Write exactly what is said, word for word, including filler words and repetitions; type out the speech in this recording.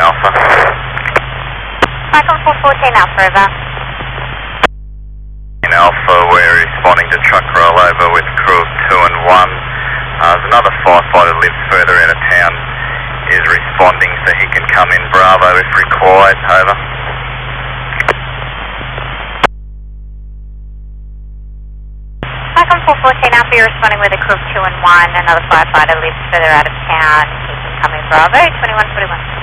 Alpha. Michael four fourteen Alpha, over. In Alpha, we're responding to truck rollover with crew of two and one. Uh, there's another firefighter who lives further out of town, is responding so he can come in Bravo if required, over. Michael four fourteen Alpha, you're responding with a crew of two and one. Another firefighter lives further out of town. He can come in Bravo, twenty-one forty-one.